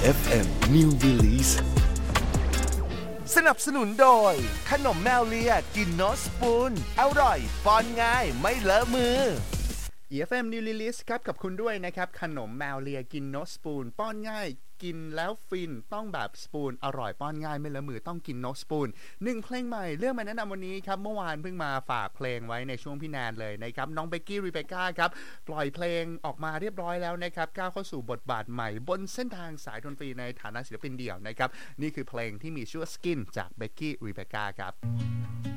EFM New Release สนับสนุนโดยขนมแมวเลียกินโนสปูนอร่อยป้อนง่ายไม่เลอะมือ EFM New Release ครับกับคุณด้วยนะครับขนมแมวเลียกินโนสปูนป้อนง่ายกินแล้วฟินต้องแบบสปูนอร่อยป้อนง่ายไม่เลอะมือต้องกินโนสปูน1เพลงใหม่เลือกมาแนะนำวันนี้ครับเมื่อวานเพิ่งมาฝากเพลงไว้ในช่วงพี่แนนเลยนะครับน้องเบกกี้รีเบคก้าครับปล่อยเพลงออกมาเรียบร้อยแล้วนะครับก้าวเข้าสู่บทบาทใหม่บนเส้นทางสายดนตรีในฐานะศิลปินเดี่ยวนะครับนี่คือเพลงที่มีชื่อว่า Skin จากเบกกี้รีเบคก้าครับ